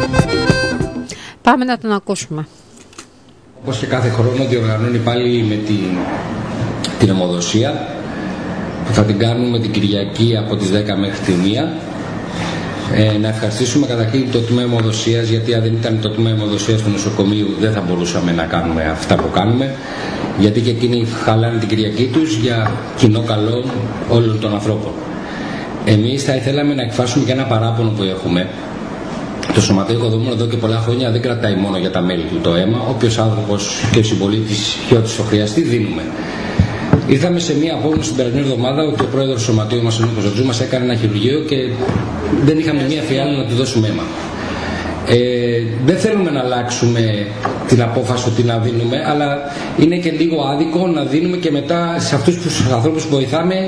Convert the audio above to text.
Πάμε να τον ακούσουμε. Όπως και κάθε χρόνο διοργανώνει πάλι με την αιμοδοσία που θα την κάνουμε την Κυριακή από τις 10 μέχρι τη 1. Να ευχαριστήσουμε καταρχήν το τμήμα αιμοδοσίας, γιατί αν δεν ήταν το τμήμα αιμοδοσίας του νοσοκομείου δεν θα μπορούσαμε να κάνουμε αυτά που κάνουμε, γιατί και εκείνοι χαλάνε την Κυριακή τους για κοινό καλό όλων των ανθρώπων. Εμείς θα ήθελαμε να εκφράσουμε και ένα παράπονο που έχουμε. Το Σωματείο Οικοδομών εδώ και πολλά χρόνια δεν κρατάει μόνο για τα μέλη του το αίμα. Όποιος άνθρωπος και ο συμπολίτης και ό,τι το χρειαστεί δίνουμε. Ήρθαμε σε μία απόφαση την περασμένη εβδομάδα ότι ο πρόεδρος του Σωματείου μας, ο Νίκος Ζωτζού, μας έκανε ένα χειρουργείο και δεν είχαμε μία φιάλα να του δώσουμε αίμα. Δεν θέλουμε να αλλάξουμε την απόφαση ότι να δίνουμε, αλλά είναι και λίγο άδικο να δίνουμε και μετά σε αυτούς τους ανθρώπους που βοηθάμε